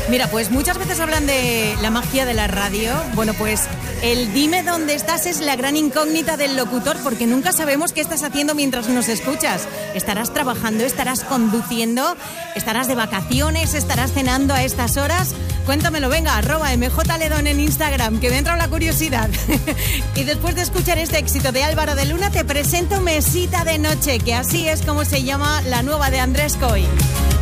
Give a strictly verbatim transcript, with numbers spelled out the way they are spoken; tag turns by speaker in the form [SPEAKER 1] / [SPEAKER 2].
[SPEAKER 1] Mira, pues muchas veces hablan de la magia de la radio. Bueno, pues el dime dónde estás es la gran incógnita del locutor, porque nunca sabemos qué estás haciendo mientras nos escuchas. ¿Estarás trabajando? ¿Estarás conduciendo? ¿Estarás de vacaciones? ¿Estarás cenando a estas horas? Cuéntamelo, venga, arroba mjledón en Instagram, que me entra la curiosidad. Y después de escuchar este éxito de Álvaro de Luna, te presento Mesita de Noche, que así es como se llama la nueva de Andrés Coy.